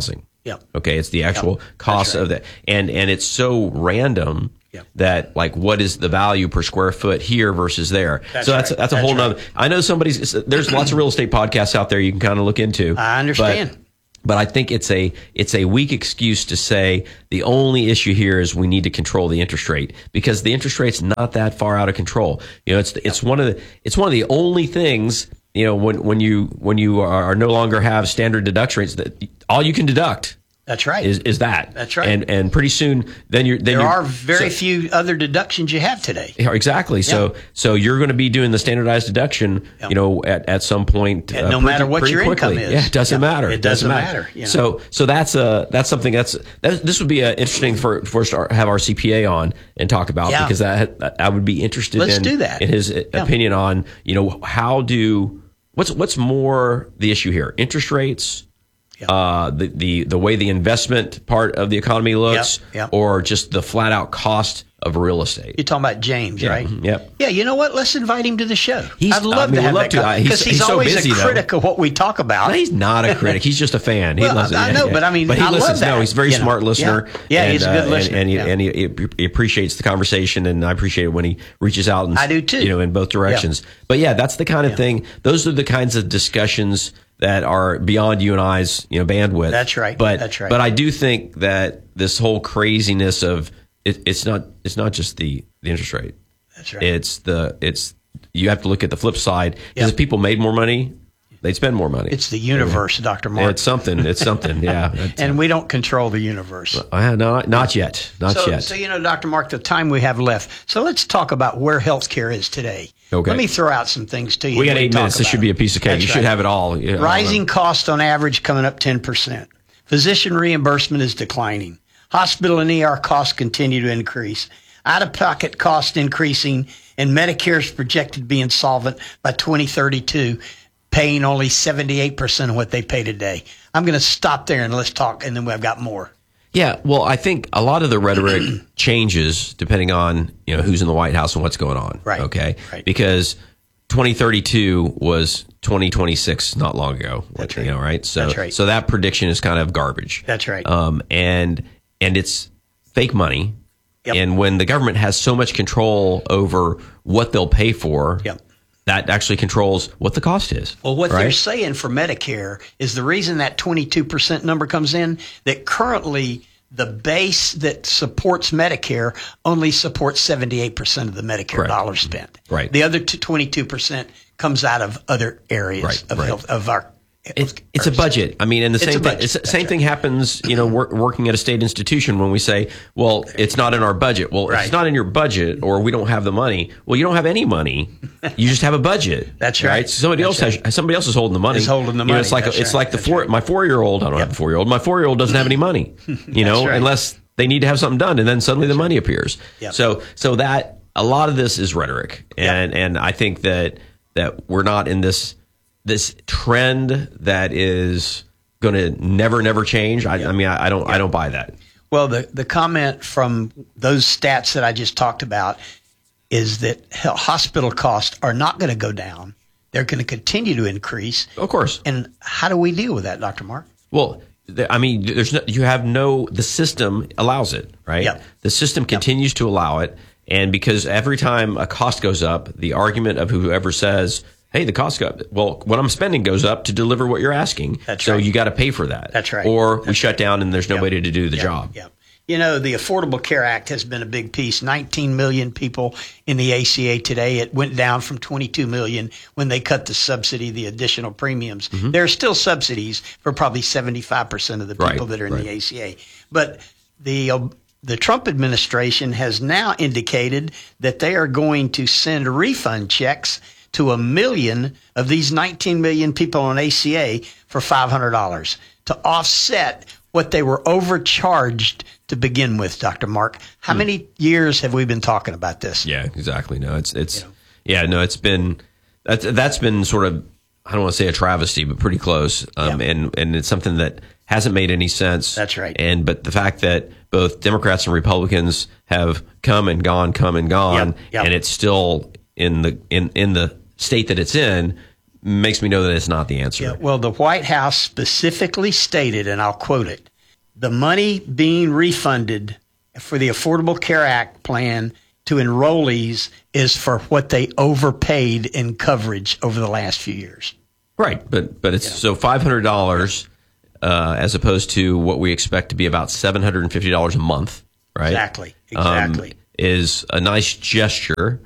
Yep. Okay, it's the actual Yep. cost right. of that, and and it's so random. Yep. That like what is the value per square foot here versus there? That's so that's right. that's a That's whole right. nother. I know somebody's. There's lots of real estate podcasts out there you can kind of look into. I understand. But, but I think it's a it's a weak excuse to say the only issue here is we need to control the interest rate, because the interest rate's not that far out of control. You know, it's it's one of the it's one of the only things. You know, when when you when you are no longer have standard deduction rates, that all you can deduct. That's right. Is is that? That's right. And and pretty soon, then you're then there you're, are very so, few other deductions you have today. Yeah, exactly. So Yeah. so you're going to be doing the standardized deduction, Yep. you know, at, at some point. And no matter what your income is. Yeah, it doesn't Yeah. matter. It doesn't matter, you know. So so that's uh that's something that's that, this would be uh, interesting for for us to have our C P A on and talk about, Yeah. because that I would be interested Let's in do that. in his Yeah. opinion on, you know, how do what's what's more the issue here? Interest rates. Yeah. Uh, the, the, the way the investment part of the economy looks, Yep, yep. or just the flat out cost of real estate. You're talking about James, Yeah, right? mhm, yep. Yeah, you know what? Let's invite him to the show. He's- I'd love I mean, to we'd have love that to. I- he's- because he's, he's so always busy, a though. critic of what we talk about. No, he's not a critic. He's just a fan. He Well, loves it. I know, but I mean, but he I love listens. No, that, he's a very you know. smart listener. Yeah. Yeah, and, he's a good uh, listener, and, and, he, yeah. and he, he appreciates the conversation, and I appreciate it when he reaches out and I do too. You know, in both directions. But yeah, that's the kind of Yeah. thing. Those are the kinds of discussions that are beyond you and I's, you know, bandwidth. That's right. But That's right. But I do think that this whole craziness of it, it's not it's not just the, the interest rate. That's right. It's the it's you have to look at the flip side, because Yeah. if people made more money, they'd spend more money. It's the universe, Doctor Mark. It's something. It's something. Yeah. That's- and we don't control the universe. uh, no, not yet. Not so, yet. so, you know, Doctor Mark, the time we have left. So let's talk about where healthcare is today. Okay. Let me throw out some things to you. we got can eight talk minutes. This about should be it. a piece of cake. That's you should right. have it all. Yeah, Rising cost on average coming up ten percent. Physician reimbursement is declining. Hospital and E R costs continue to increase. Out-of-pocket costs increasing, and Medicare is projected to be insolvent by twenty thirty-two, paying only seventy-eight percent of what they pay today. I'm going to stop there and let's talk, and then we've got more. Yeah. Well, I think a lot of the rhetoric changes depending on, you know, who's in the White House and what's going on. Right. Okay. Right. Because twenty thirty-two was twenty twenty-six not long ago. That's you right. know, right? So, That's right. so that prediction is kind of garbage. That's right. Um, and and it's fake money. Yep. And when the government has so much control over what they'll pay for, Yep. that actually controls what the cost is. Well, what right? they're saying for Medicare is the reason that twenty-two percent number comes in, that currently the base that supports Medicare only supports seventy-eight percent of the Medicare Correct. dollars spent. Right. The other twenty-two percent comes out of other areas Right, of right. health, of our It's, it's a budget. I mean, and the It's a same thing. budget. It's, That's same right. thing happens. You know, work, working at a state institution when we say, "Well, it's not in our budget." Well, if Right. it's not in your budget, or we don't have the money. Well, you don't have any money. You just have a budget. That's right. Somebody That's else has. Somebody else is holding the money. Is holding the You know, money. it's like That's it's right. like the That's four. right. My four year old. I don't Yep. have a four year old. My four year old doesn't have any money. You know, right. unless they need to have something done, and then suddenly the money appears. Yep. So, so that a lot of this is rhetoric, and and I think that that we're not in this this trend that is going to never, never change. I, I mean, I, I don't, I don't buy that. Well, the, the comment from those stats that I just talked about is that hell, hospital costs are not going to go down. They're going to continue to increase. Of course. And how do we deal with that, Doctor Mark? Well, th- I mean, there's no, you have no, the system allows it, right? Yep. The system continues to allow it. And because every time a cost goes up, the argument of whoever says, hey, the cost go up. Well, what I'm spending goes up to deliver what you're asking. That's so right. you got to pay for that. That's right. Or we That's shut down and there's nobody to do the Yep. job. Yep. You know, the Affordable Care Act has been a big piece. nineteen million people in the A C A today. It went down from twenty-two million when they cut the subsidy, the additional premiums. Mm-hmm. There are still subsidies for probably seventy-five percent of the Right, people that are in right. the A C A. But the uh, the Trump administration has now indicated that they are going to send refund checks to a million of these nineteen million people on A C A for five hundred dollars to offset what they were overcharged to begin with, Doctor Mark. How Hmm. many years have we been talking about this? Yeah, exactly. No, it's it's yeah, no, it's been that's that's been sort of, I don't want to say a travesty, but pretty close. Um, Yeah. and and it's something that hasn't made any sense. That's right. And but the fact that both Democrats and Republicans have come and gone, come and gone, Yep, yep. and it's still in the in in the state that it's in, makes me know that it's not the answer. Yeah, well, the White House specifically stated, and I'll quote it, the money being refunded for the Affordable Care Act plan to enrollees is for what they overpaid in coverage over the last few years. Right, but but it's yeah. so five hundred dollars uh, as opposed to what we expect to be about seven hundred and fifty dollars a month. Right, exactly, exactly um, is a nice gesture,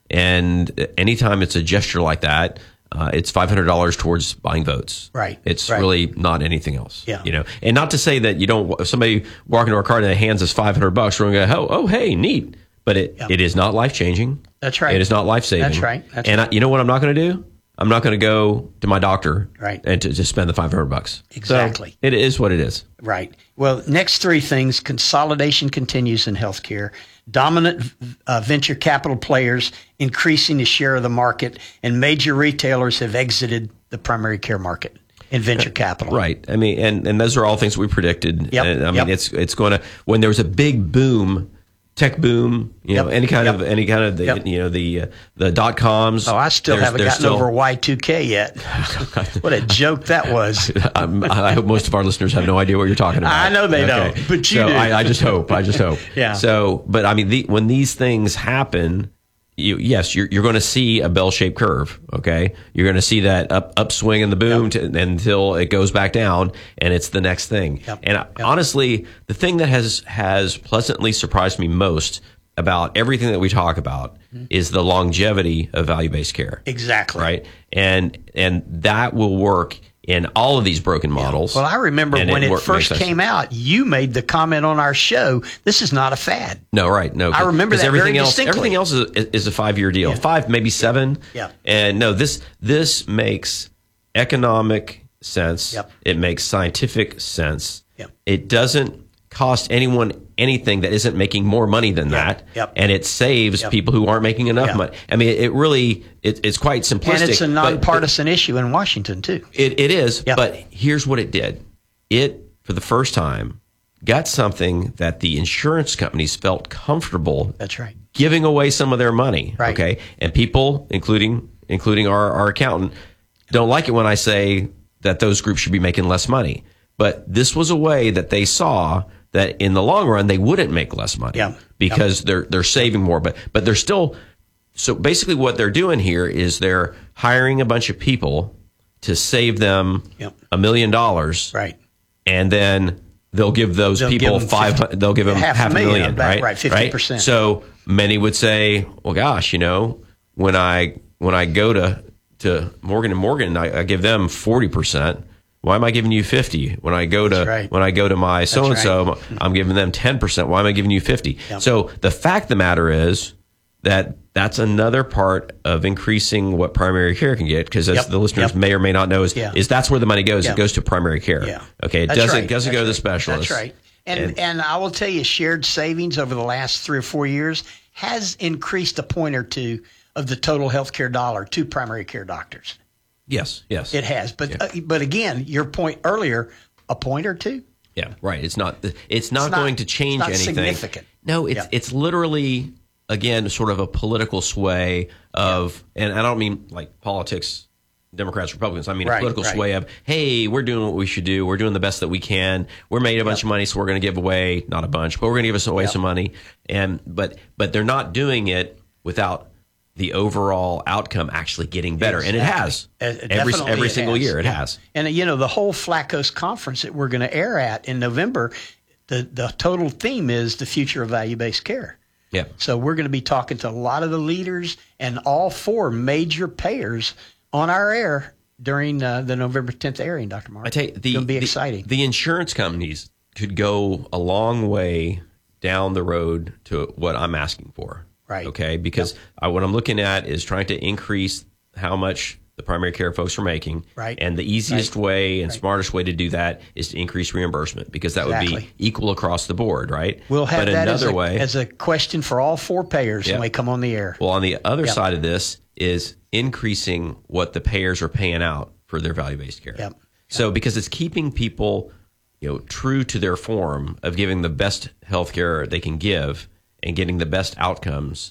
and anytime it's a gesture like that, uh, it's five hundred dollars towards buying votes. Right, it's right. really not anything else. Yeah, you know, and not to say that you don't. If somebody walking to our car and they hands us five hundred bucks, we're going to go, oh, oh, hey, neat. But it, yep. it is not life changing. That's right. It is not life saving. That's right. That's and right. I, you know what I'm not going to do? I'm not going to go to my doctor right. and to just spend the five hundred bucks. Exactly. So it is what it is. Right. Well, next three things: consolidation continues in healthcare, dominant uh, venture capital players increasing the share of the market, and major retailers have exited the primary care market in venture capital. Right. I mean, and, and those are all things we predicted. Yep. And, I mean, yep. it's it's going to when there was a big boom. Tech boom, you know, yep. any kind yep. of any kind of the yep. you know the uh, the dot coms. Oh, I still haven't gotten still, over Y two K yet. What a joke that was! I'm, I hope most of our listeners have no idea what you're talking about. I know they okay. don't, but you so do. I, I just hope. I just hope. yeah. So, but I mean, the, when these things happen, you, yes, you're you're going to see a bell-shaped curve. Okay, you're going to see that up upswing in the boom yep. to, until it goes back down, and it's the next thing. Yep. And yep. honestly, the thing that has has pleasantly surprised me most about everything that we talk about mm-hmm. is the longevity of value-based care. Exactly. Right? And and that will work in all of these broken models. Yeah. Well, I remember when it, it first came out, you made the comment on our show, this is not a fad. No, right. No. I remember that everything very else, distinctly. Everything else is, is a five-year deal. Yeah. Five, maybe seven. Yeah. And no, this this makes economic sense. Yep. It makes scientific sense. Yep. It doesn't cost anyone anything that isn't making more money than Yep. that. Yep. And it saves Yep. people who aren't making enough Yep. money. I mean, it, it really, it, it's quite simplistic. And it's a but- nonpartisan issue in Washington, too. It, it is, Yep. but here's what it did. It, for the first time, got something that the insurance companies felt comfortable That's right. giving away some of their money. Right. Okay. And people, including including our, our accountant, don't like it when I say that those groups should be making less money. But this was a way that they saw that in the long run they wouldn't make less money Yeah. because they're they're saving more. But but they're still so basically what they're doing here is they're hiring a bunch of people to save them Yep. a million dollars. Right. And then they'll give those They'll people give them five. fifty, they'll give them half, half a million, million, back, right? right, fifty percent. So many would say, "Well, gosh, you know, when I when I go to to Morgan and Morgan, I, I give them forty percent. Why am I giving you fifty? When I go to right. when I go to my so and so, I'm giving them ten percent. Why am I giving you fifty? Yep. So the fact of the matter is that that's another part of increasing what primary care can get, because as Yep. the listeners Yep. may or may not know, is, Yeah. is that's where the money goes. Yeah. It goes to primary care. Yeah. Okay. It That's doesn't right. doesn't That's go to the right. specialist. That's right. And, And- and I will tell you, shared savings over the last three or four years has increased a point or two of the total healthcare dollar to primary care doctors. Yes. Yes. It has. But Yeah. uh, but again, your point earlier, a point or two. Yeah, right. It's not. It's not It's not- going to change it's not anything. significant. No, it's Yeah. it's literally again sort of a political sway of, and I don't mean like politics, Democrats, Republicans. I mean Right, a political right. sway of, hey, we're doing what we should do. We're doing the best that we can. We're made a bunch Yep. of money, so we're going to give away not a bunch, but we're going to give us away Yep. some money. And but but they're not doing it without the overall outcome actually getting better, and it has Uh, every definitely every it single has. year. It Yeah. has. And, you know, the whole Flackos conference that we're going to air at in November, the, the total theme is the future of value-based care. Yeah. So we're going to be talking to a lot of the leaders and all four major payers on our air during uh, the November tenth airing, Doctor Mark. I tell you, the, it's going to be the, exciting. The insurance companies could go a long way down the road to what I'm asking for. Right. Okay. Because I, what I'm looking at is trying to increase how much the primary care folks are making. Right. And the easiest Right. way and Right. smartest way to do that is to increase reimbursement, because that would Exactly. be equal across the board, right? We'll have but that as another a, way, as a question for all four payers Yep. when we come on the air. well, on the other Yep. side of this is increasing what the payers are paying out for their value-based care. Yep. So because it's keeping people, you know, true to their form of giving the best health care they can give and getting the best outcomes,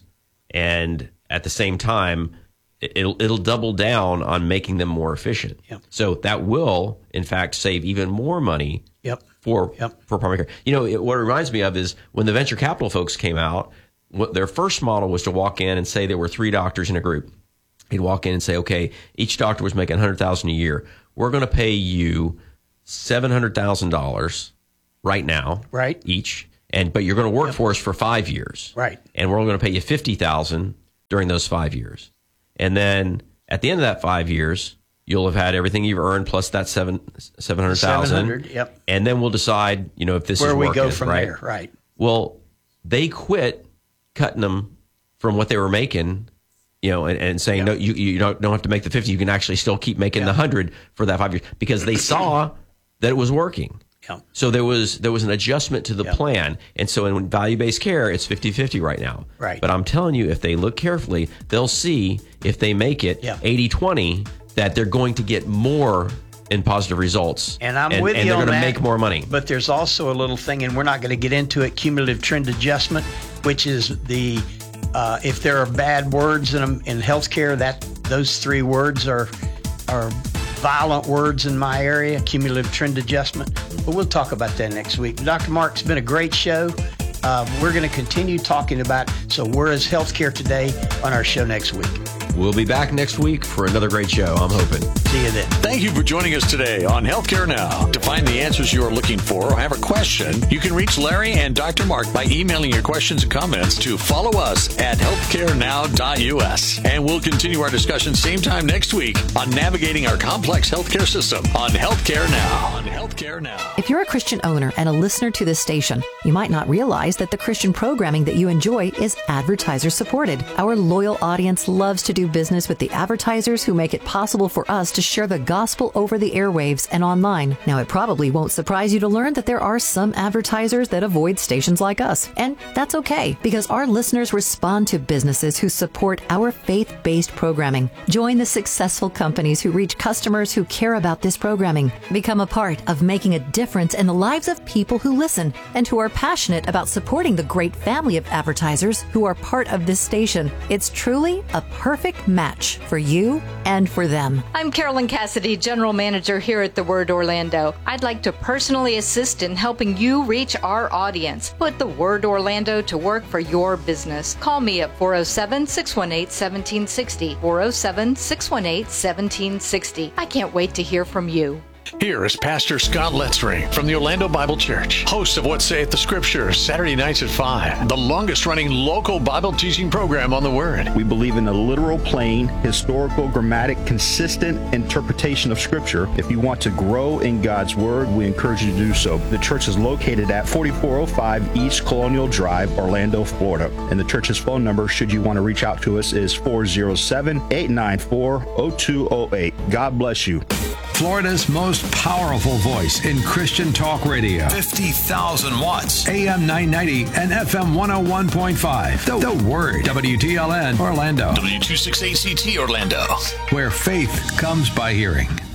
and at the same time, it'll it'll double down on making them more efficient. Yep. So that will, in fact, save even more money Yep. for Yep. for primary care. You know, it, what it reminds me of is when the venture capital folks came out, what their first model was to walk in and say there were three doctors in a group. He'd walk in and say, okay, each doctor was making one hundred thousand dollars a year. We're going to pay you seven hundred thousand dollars right now, right, each, and but you're going to work yep. for us for five years, right, and we're only going to pay you fifty thousand dollars during those five years, and then at the end of that five years, you'll have had everything you've earned plus that seven seven hundred thousand, yep, and then we'll decide, you know, if this where is we working, go from right? there, right? Well, they quit cutting them from what they were making. You know, and, and saying, yeah. no, you, you don't, don't have to make the fifty. You can actually still keep making yeah. the one hundred for that five years because they saw that it was working. Yeah. So there was there was an adjustment to the yeah. plan. And so in value-based care, it's fifty-fifty right now. Right. But I'm telling you, if they look carefully, they'll see if they make it yeah. eighty twenty that they're going to get more in positive results. And I'm and, with and you they're on going to that, make more money. But there's also a little thing, and we're not going to get into it, cumulative trend adjustment, which is the Uh, if there are bad words in in healthcare, that those three words are are violent words in my area, cumulative trend adjustment. But we'll talk about that next week. Doctor Mark, it's been a great show. Uh, we're going to continue talking about, so where is healthcare today on our show next week. We'll be back next week for another great show, I'm hoping. See you then. Thank you for joining us today on Healthcare Now. To find the answers you are looking for or have a question, you can reach Larry and Doctor Mark by emailing your questions and comments to follow us at healthcare now dot u s. And we'll continue our discussion same time next week on navigating our complex healthcare system on Healthcare Now. On Healthcare Now. If you're a Christian owner and a listener to this station, you might not realize that the Christian programming that you enjoy is advertiser supported. Our loyal audience loves to do business with the advertisers who make it possible for us to share the gospel over the airwaves and online. Now, it probably won't surprise you to learn that there are some advertisers that avoid stations like us. And that's okay, because our listeners respond to businesses who support our faith-based programming. Join the successful companies who reach customers who care about this programming. Become a part of making a difference in the lives of people who listen and who are passionate about supporting the great family of advertisers who are part of this station. It's truly a perfect match for you and for them. I'm Carolyn Cassidy, General Manager here at The Word Orlando. I'd like to personally assist in helping you reach our audience. Put The Word Orlando to work for your business. Call me at four oh seven, six one eight, one seven six oh, four oh seven, six one eight, one seven six oh. I can't wait to hear from you. Here is Pastor Scott Letzring from the Orlando Bible Church, host of What Saith the Scriptures, Saturday nights at five, the longest-running local Bible teaching program on the Word. We believe in a literal, plain, historical, grammatic, consistent interpretation of Scripture. If you want to grow in God's Word, we encourage you to do so. The church is located at forty-four oh five East Colonial Drive, Orlando, Florida. And the church's phone number, should you want to reach out to us, is four oh seven, eight nine four, oh two oh eight. God bless you. Florida's most powerful voice in Christian talk radio. fifty thousand watts. A M nine ninety and F M one oh one point five. The, the Word. W T L N Orlando. W two sixty-eight C T Orlando. Where faith comes by hearing.